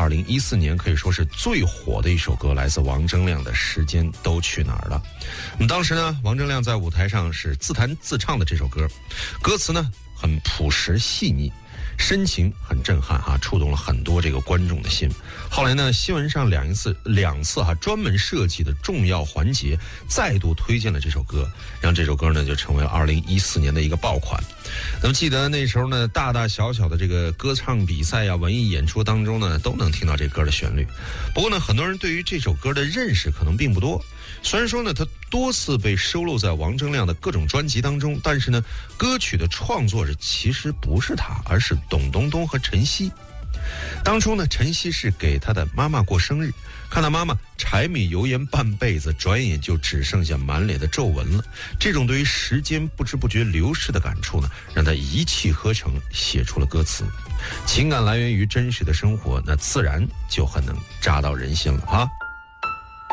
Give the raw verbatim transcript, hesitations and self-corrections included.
零一四年可以说是最火的一首歌，来自王铮亮的《时间都去哪儿了》。那么当时呢，王铮亮在舞台上是自弹自唱的这首歌，歌词呢很朴实细腻，深情很震撼哈、啊，触动了很多这个观众的心。后来呢，新闻上两次两次哈、啊、专门设计的重要环节，再度推荐了这首歌，让这首歌呢就成为了二零一四年的一个爆款。那么记得那时候呢，大大小小的这个歌唱比赛呀、文艺演出当中呢，都能听到这歌的旋律。不过呢，很多人对于这首歌的认识可能并不多。虽然说呢，它多次被收录在王铮亮的各种专辑当中，但是呢，歌曲的创作者其实不是他，而是董冬冬和陈曦。当初呢，陈曦是给他的妈妈过生日，看到妈妈柴米油盐半辈子，转眼就只剩下满脸的皱纹了。这种对于时间不知不觉流逝的感触呢，让他一气呵成写出了歌词。情感来源于真实的生活，那自然就很能扎到人心了哈。